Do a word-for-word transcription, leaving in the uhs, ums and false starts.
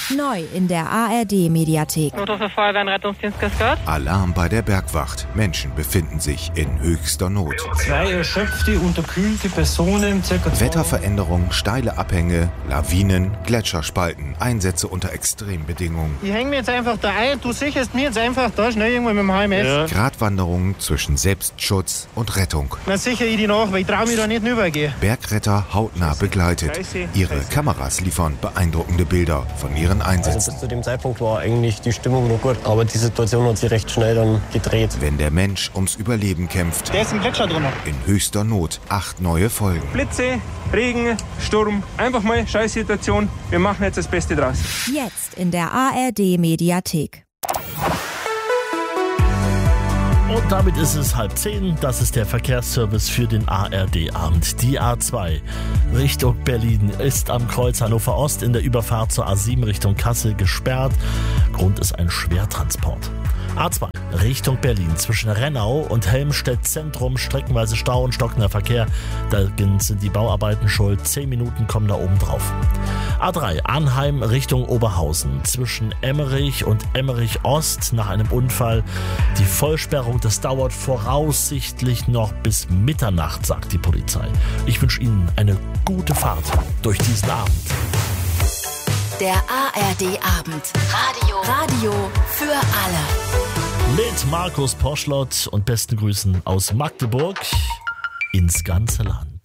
Neu in der A R D-Mediathek. Notruf für Feuerwehr und Rettungsdienst, grüß Gott. Alarm bei der Bergwacht. Menschen befinden sich in höchster Not. Zwei erschöpfte, unterkühlte Personen, circa Wetterveränderung, steile Abhänge, Lawinen, Gletscherspalten, Einsätze unter Extrembedingungen. Ich hänge mir jetzt einfach da ein, du sicherst mir jetzt einfach da schnell irgendwo mit dem H M S. Ja. Gratwanderungen zwischen Selbstschutz und Rettung. Dann sichere ich die nach, weil ich traue mich da nicht rübergehen. Bergretter hautnah begleitet. Ihre Kameras liefern beeindruckende Bilder von ihren Also Einsätzen. bis zu dem Zeitpunkt war eigentlich die Stimmung noch gut, aber die Situation hat sich recht schnell dann gedreht. Wenn der Mensch ums Überleben kämpft, Der ist im Gletscher drin. in höchster Not, acht neue Folgen. Blitze, Regen, Sturm, einfach mal Scheißsituation. Wir machen jetzt das Beste draus. Jetzt in der A R D-Mediathek. Und damit ist es halb zehn. Das ist der Verkehrsservice für den A R D-Abend. Die A zwei Richtung Berlin ist am Kreuz Hannover Ost in der Überfahrt zur A sieben Richtung Kassel gesperrt. Grund ist ein Schwertransport. A zwei Richtung Berlin zwischen Rennau und Helmstedt Zentrum streckenweise Stau und stockender Verkehr. Da sind die Bauarbeiten schuld. Zehn Minuten kommen da oben drauf. A drei Arnheim Richtung Oberhausen zwischen Emmerich und Emmerich Ost nach einem Unfall. Die Vollsperrung, das dauert voraussichtlich noch bis Mitternacht, sagt die Polizei. Ich wünsche Ihnen eine gute Fahrt durch diesen Abend. Der A R D-Abend. Radio. Radio für alle. Mit Markus Poschlott und besten Grüßen aus Magdeburg ins ganze Land.